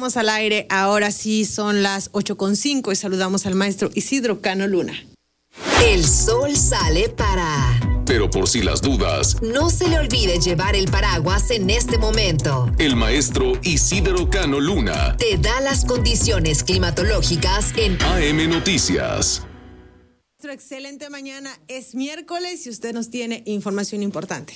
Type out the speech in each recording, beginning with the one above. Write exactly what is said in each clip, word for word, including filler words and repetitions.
estamos al aire. Ahora sí son las ocho con cinco y saludamos al maestro Isidro Cano Luna. El sol sale para... Pero por si las dudas, no se le olvide llevar el paraguas en este momento. El maestro Isidro Cano Luna te da las condiciones climatológicas en A M Noticias. Nuestra excelente mañana, es miércoles y usted nos tiene información importante.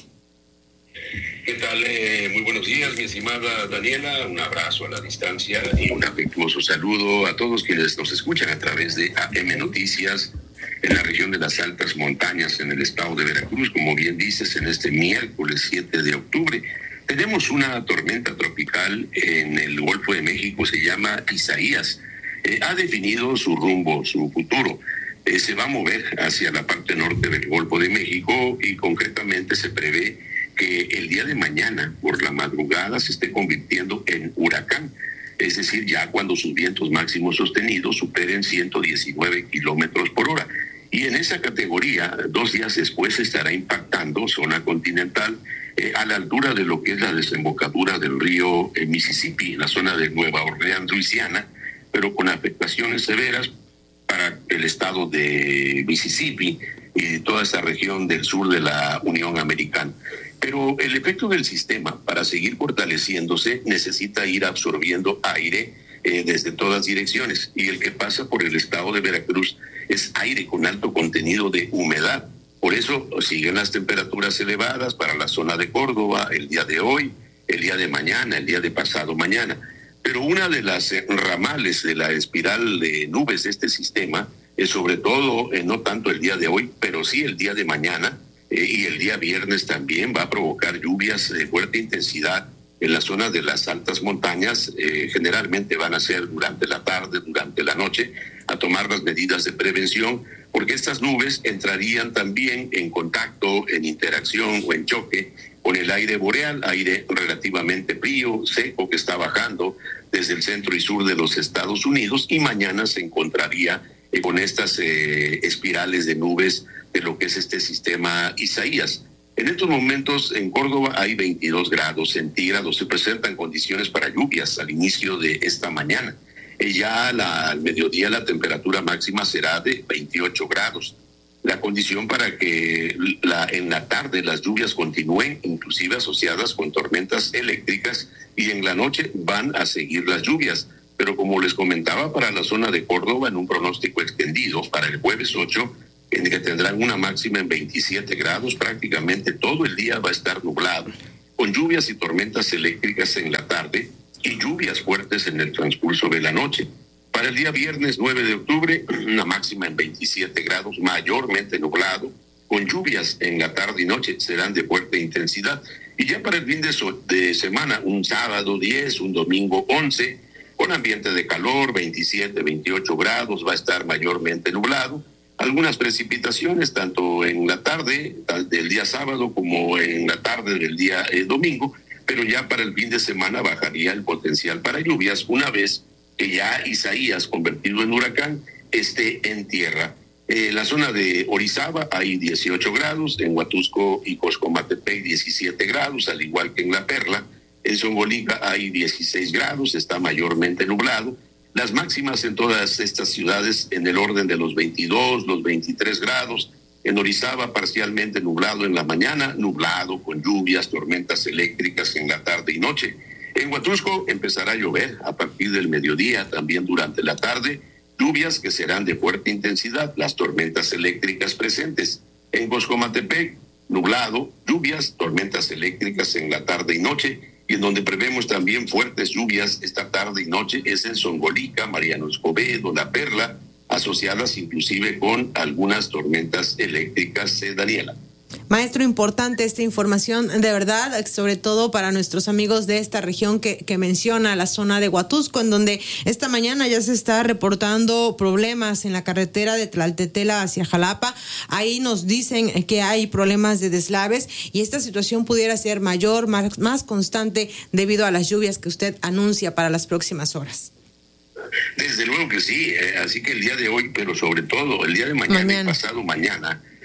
¿Qué tal? Eh, muy buenos días, mi estimada Daniela. Un abrazo a la distancia y un afectuoso saludo a todos quienes nos escuchan a través de A M Noticias en la región de las altas montañas en el estado de Veracruz. Como bien dices, en este miércoles siete de octubre tenemos una tormenta tropical en el Golfo de México, se llama Isaías. Eh, ha definido su rumbo, su futuro. Eh, se va a mover hacia la parte norte del Golfo de México y concretamente se prevé que el día de mañana, por la madrugada, se esté convirtiendo en huracán. Es decir, ya cuando sus vientos máximos sostenidos superen ciento diecinueve kilómetros por hora. Y en esa categoría, dos días después estará impactando zona continental eh, a la altura de lo que es la desembocadura del río eh, Mississippi, en la zona de Nueva Orleans, Luisiana, pero con afectaciones severas para el estado de Mississippi y toda esa región del sur de la Unión Americana. Pero el efecto del sistema, para seguir fortaleciéndose, necesita ir absorbiendo aire eh, desde todas direcciones. Y el que pasa por el estado de Veracruz es aire con alto contenido de humedad. Por eso siguen las temperaturas elevadas para la zona de Córdoba el día de hoy, el día de mañana, el día de pasado mañana. Pero una de las eh, ramales de la espiral de nubes de este sistema es sobre todo, eh, no tanto el día de hoy, pero sí el día de mañana, Eh, y el día viernes también va a provocar lluvias de fuerte intensidad en la zona de las altas montañas. Eh, generalmente van a ser durante la tarde, durante la noche, a tomar las medidas de prevención, porque estas nubes entrarían también en contacto, en interacción o en choque con el aire boreal, aire relativamente frío, seco, que está bajando desde el centro y sur de los Estados Unidos, y mañana se encontraría eh, con estas eh, espirales de nubes de lo que es este sistema Isaías. En estos momentos en Córdoba hay veintidós grados centígrados, se presentan condiciones para lluvias al inicio de esta mañana. Eh, ya la, al mediodía la temperatura máxima será de veintiocho grados. La condición para que la, en la tarde las lluvias continúen, inclusive asociadas con tormentas eléctricas, y en la noche van a seguir las lluvias. Pero como les comentaba, para la zona de Córdoba, en un pronóstico extendido para el jueves ocho, en que tendrán una máxima en veintisiete grados, prácticamente todo el día va a estar nublado, con lluvias y tormentas eléctricas en la tarde y lluvias fuertes en el transcurso de la noche. Para el día viernes nueve de octubre, una máxima en veintisiete grados, mayormente nublado, con lluvias en la tarde y noche, serán de fuerte intensidad. Y ya para el fin de, so- de semana, un sábado diez, un domingo once, con ambiente de calor, veintisiete, veintiocho grados, va a estar mayormente nublado. Algunas precipitaciones tanto en la tarde del día sábado como en la tarde del día eh, domingo, pero ya para el fin de semana bajaría el potencial para lluvias una vez que ya Isaías, convertido en huracán, esté en tierra. En eh, la zona de Orizaba hay dieciocho grados, en Huatusco y Coscomatepec diecisiete grados, al igual que en La Perla. En Zongolica hay dieciséis grados, está mayormente nublado. Las máximas en todas estas ciudades en el orden de los veintidós, los veintitrés grados. En Orizaba parcialmente nublado en la mañana, nublado con lluvias, tormentas eléctricas en la tarde y noche. En Huatusco empezará a llover a partir del mediodía, también durante la tarde, lluvias que serán de fuerte intensidad, las tormentas eléctricas presentes. En Coscomatepec, nublado, lluvias, tormentas eléctricas en la tarde y noche. Y en donde prevemos también fuertes lluvias esta tarde y noche es en Zongolica, Mariano Escobedo, La Perla, asociadas inclusive con algunas tormentas eléctricas, eh, Daniela. Maestro, importante esta información, de verdad, sobre todo para nuestros amigos de esta región que, que menciona la zona de Huatusco, en donde esta mañana ya se está reportando problemas en la carretera de Tlaltetela hacia Jalapa. Ahí nos dicen que hay problemas de deslaves y esta situación pudiera ser mayor, más, más constante debido a las lluvias que usted anuncia para las próximas horas. Desde luego que sí, eh, así que el día de hoy, pero sobre todo el día de mañana, mañana. y pasado mañana,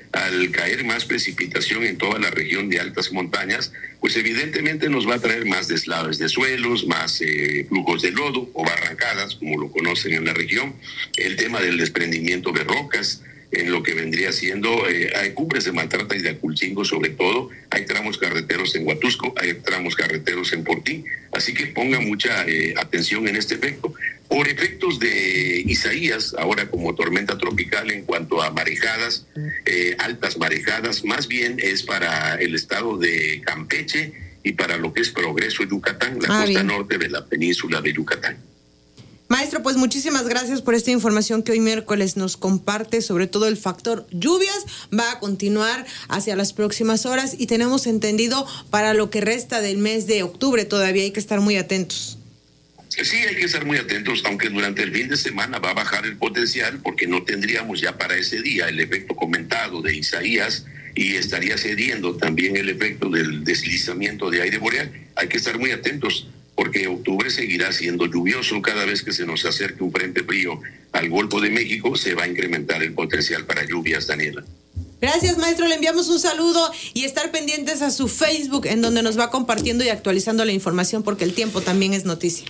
al caer más precipitación en toda la región de altas montañas, pues evidentemente nos va a traer más deslaves de suelos, más eh, flujos de lodo o barrancadas, como lo conocen en la región, el tema del desprendimiento de rocas, en lo que vendría siendo, eh, hay cumbres de Maltrata y de Aculcingo sobre todo, hay tramos carreteros en Huatusco, hay tramos carreteros en Portín, así que ponga mucha eh, atención en este efecto. Por efectos de Isaías, ahora como tormenta tropical en cuanto a marejadas, eh, altas marejadas, más bien es para el estado de Campeche y para lo que es Progreso, Yucatán, la ah, costa bien. norte de la península de Yucatán. Maestro, pues muchísimas gracias por esta información que hoy miércoles nos comparte, sobre todo el factor lluvias va a continuar hacia las próximas horas y tenemos entendido para lo que resta del mes de octubre todavía hay que estar muy atentos. Sí, hay que estar muy atentos, aunque durante el fin de semana va a bajar el potencial porque no tendríamos ya para ese día el efecto comentado de Isaías y estaría cediendo también el efecto del deslizamiento de aire boreal. Hay que estar muy atentos, porque octubre seguirá siendo lluvioso. Cada vez que se nos acerque un frente frío al Golfo de México, se va a incrementar el potencial para lluvias, Daniela. Gracias, maestro, le enviamos un saludo y estar pendientes a su Facebook, en donde nos va compartiendo y actualizando la información, porque el tiempo también es noticia.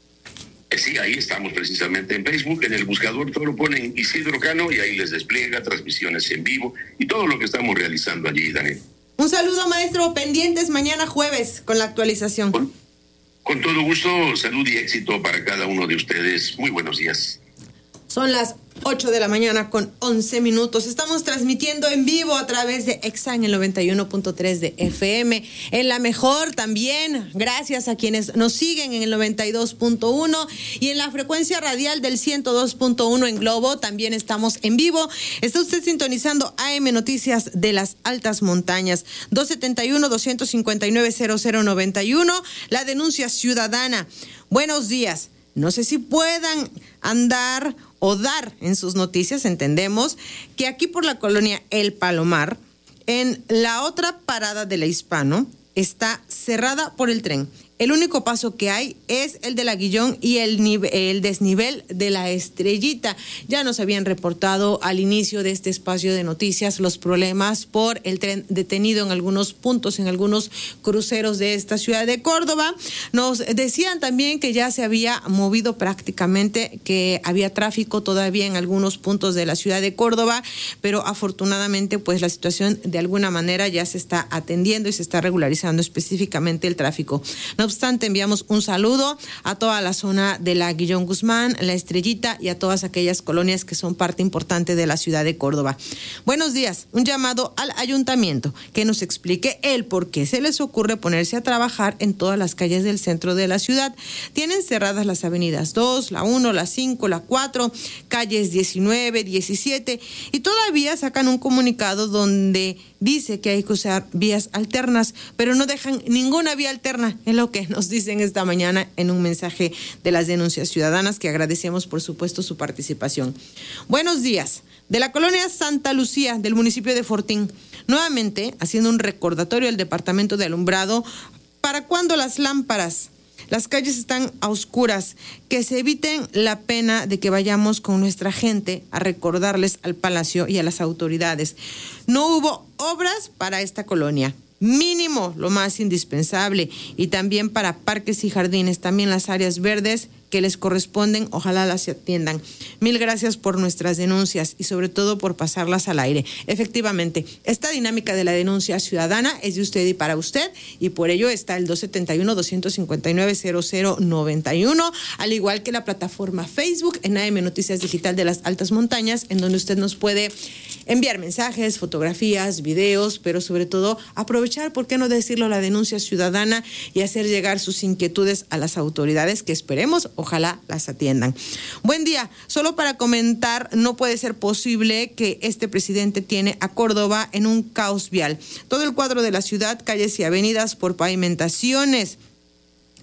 Sí, ahí estamos precisamente en Facebook, en el buscador todo ponen Isidro Cano y ahí les despliega transmisiones en vivo y todo lo que estamos realizando allí, Daniel. Un saludo, maestro, pendientes mañana jueves con la actualización. Con, con todo gusto, salud y éxito para cada uno de ustedes. Muy buenos días. Son las ocho de la mañana con once minutos. Estamos transmitiendo en vivo a través de Exa en el noventa y uno punto tres de F M. En la mejor también, gracias a quienes nos siguen en el noventa y dos punto uno y en la frecuencia radial del ciento dos punto uno en Globo. También estamos en vivo. Está usted sintonizando A M Noticias de las Altas Montañas. dos setenta y uno, doscientos cincuenta y nueve, cero cero noventa y uno. La denuncia ciudadana. Buenos días. No sé si puedan andar o dar en sus noticias, entendemos que aquí por la colonia El Palomar, en la otra parada de la Hispano, está cerrada por el tren. El único paso que hay es el de la Guillón y el, nive- el desnivel de la Estrellita. Ya nos habían reportado al inicio de este espacio de noticias los problemas por el tren detenido en algunos puntos, en algunos cruceros de esta ciudad de Córdoba. Nos decían también que ya se había movido prácticamente, que había tráfico todavía en algunos puntos de la ciudad de Córdoba, pero afortunadamente pues la situación de alguna manera ya se está atendiendo y se está regularizando específicamente el tráfico. No obstante, enviamos un saludo a toda la zona de la Guillón Guzmán, la Estrellita y a todas aquellas colonias que son parte importante de la ciudad de Córdoba. Buenos días, un llamado al ayuntamiento que nos explique el por qué se les ocurre ponerse a trabajar en todas las calles del centro de la ciudad. Tienen cerradas las avenidas dos, la uno, la cinco, la cuatro, calles diecinueve, diecisiete y todavía sacan un comunicado donde dice que hay que usar vías alternas, pero no dejan ninguna vía alterna, es lo que nos dicen esta mañana en un mensaje de las denuncias ciudadanas, que agradecemos por supuesto su participación. Buenos días, de la colonia Santa Lucía del municipio de Fortín, nuevamente haciendo un recordatorio al departamento de alumbrado para cuando las lámparas, las calles están a oscuras, que se eviten la pena de que vayamos con nuestra gente a recordarles al palacio y a las autoridades. No hubo obras para esta colonia, mínimo lo más indispensable, y también para parques y jardines, también las áreas verdes que les corresponden, ojalá las atiendan. Mil gracias por nuestras denuncias y sobre todo por pasarlas al aire. Efectivamente, esta dinámica de la denuncia ciudadana es de usted y para usted, y por ello está el dos setenta y uno, doscientos cincuenta y nueve, cero cero noventa y uno, al igual que la plataforma Facebook en A M Noticias Digital de las Altas Montañas, en donde usted nos puede enviar mensajes, fotografías, videos, pero sobre todo aprovechar, ¿por qué no decirlo?, la denuncia ciudadana y hacer llegar sus inquietudes a las autoridades, que esperemos ojalá las atiendan. Buen día, solo para comentar, no puede ser posible que este presidente tiene a Córdoba en un caos vial. Todo el cuadro de la ciudad, calles y avenidas por pavimentaciones.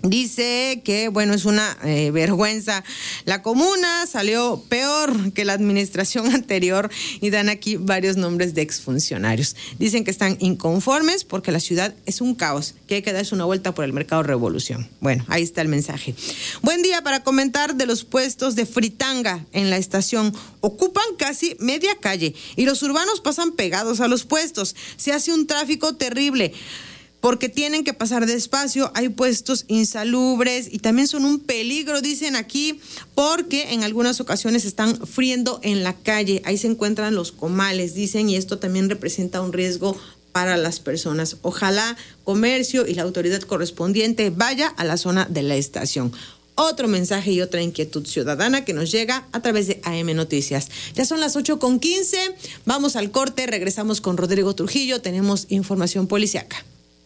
Dice que, bueno, es una eh, vergüenza. La comuna salió peor que la administración anterior y dan aquí varios nombres de exfuncionarios. Dicen que están inconformes porque la ciudad es un caos, que hay que darse una vuelta por el Mercado Revolución. Bueno, ahí está el mensaje. Buen día para comentar de los puestos de fritanga en la estación. Ocupan casi media calle y los urbanos pasan pegados a los puestos. Se hace un tráfico terrible, porque tienen que pasar despacio, hay puestos insalubres y también son un peligro, dicen aquí, porque en algunas ocasiones están friendo en la calle, ahí se encuentran los comales, dicen, y esto también representa un riesgo para las personas. Ojalá comercio y la autoridad correspondiente vaya a la zona de la estación. Otro mensaje y otra inquietud ciudadana que nos llega a través de A M Noticias. Ya son las ocho con quince, vamos al corte, regresamos con Rodrigo Trujillo, tenemos información policiaca.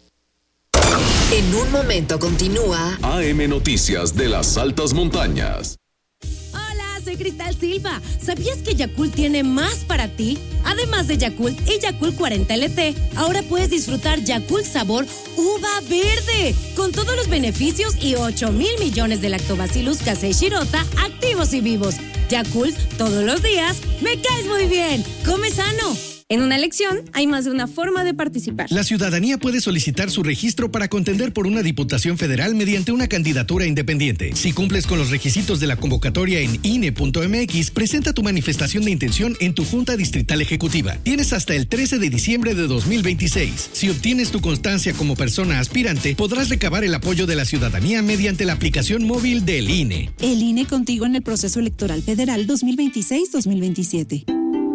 En un momento continúa A M Noticias de las altas montañas. Hola, soy Cristal Silva. ¿Sabías que Yakult tiene más para ti? Además de Yakult y Yakult cuarenta L T, ahora puedes disfrutar Yakult sabor uva verde, con todos los beneficios y ocho mil millones de lactobacillus casei shirota activos y vivos. Yakult, todos los días, me caes muy bien. Come sano. En una elección hay más de una forma de participar. La ciudadanía puede solicitar su registro para contender por una diputación federal mediante una candidatura independiente. Si cumples con los requisitos de la convocatoria en I N E punto M X, presenta tu manifestación de intención en tu Junta Distrital Ejecutiva. Tienes hasta el trece de diciembre de dos mil veintiséis. Si obtienes tu constancia como persona aspirante, podrás recabar el apoyo de la ciudadanía mediante la aplicación móvil del I N E. El I N E contigo en el proceso electoral federal dos mil veintiséis dos mil veintisiete.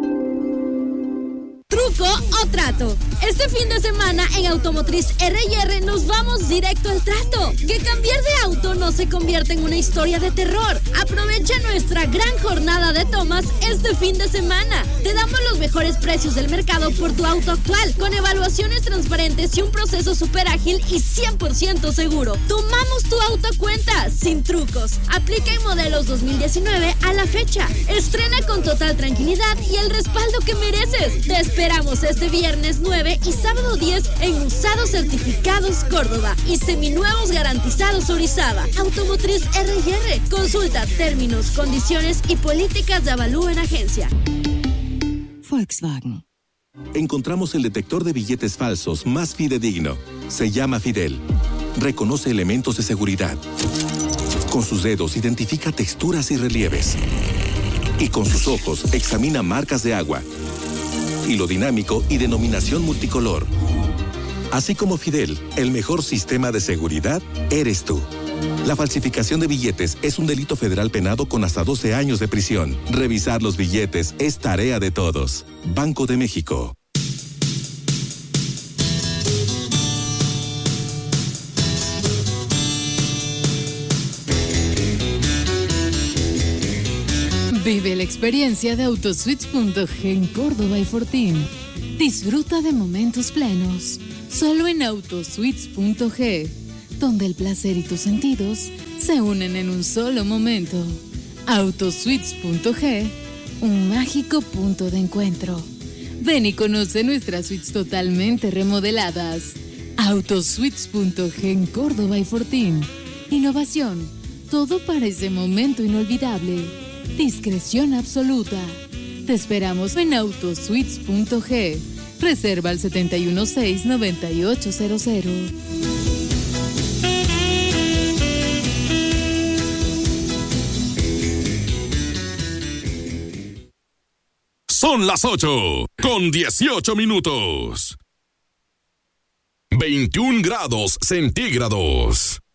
¿Truco o trato? Este fin de semana en Automotriz R y R nos vamos directo al trato. Que cambiar de auto no se convierta en una historia de terror. Aprovecha nuestra gran jornada de tomas este fin de semana. Te damos los mejores precios del mercado por tu auto actual, con evaluaciones transparentes y un proceso súper ágil y cien por ciento seguro. Tomamos tu auto a cuenta, sin trucos. Aplica en modelos dos mil diecinueve a la fecha. Estrena con total tranquilidad y el respaldo que mereces. Te esperamos este viernes nueve y sábado diez en Usados Certificados Córdoba y Seminuevos Garantizados Orizaba. Automotriz R y R. Consulta términos, condiciones y políticas de avalúo en agencia. Volkswagen. Encontramos el detector de billetes falsos más fidedigno. Se llama Fidel. Reconoce elementos de seguridad. Con sus dedos identifica texturas y relieves. Y con sus ojos examina marcas de agua, hilo dinámico y denominación multicolor. Así como Fidel, el mejor sistema de seguridad eres tú. La falsificación de billetes es un delito federal penado con hasta doce años de prisión. Revisar los billetes es tarea de todos. Banco de México. Vive la experiencia de Autosuites punto G en Córdoba y Fortín. Disfruta de momentos plenos, solo en Autosuites punto G, donde el placer y tus sentidos se unen en un solo momento. Autosuites punto G, un mágico punto de encuentro. Ven y conoce nuestras suites totalmente remodeladas. Autosuites punto G en Córdoba y Fortín. Innovación, todo para ese momento inolvidable. Discreción absoluta. Te esperamos en Autosuites punto G. Reserva al siete uno seis, nueve ocho cero cero. Son las ocho con dieciocho minutos. veintiún grados centígrados.